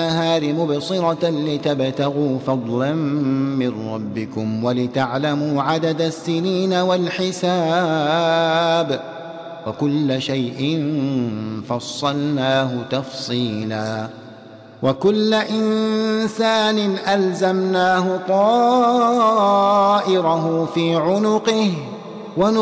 والنهار مبصرة لتبتغوا فضلا من ربكم ولتعلموا عدد السنين والحساب وكل شيء فصلناه تفصيلا وكل إنسان ألزمناه طائره في عنقه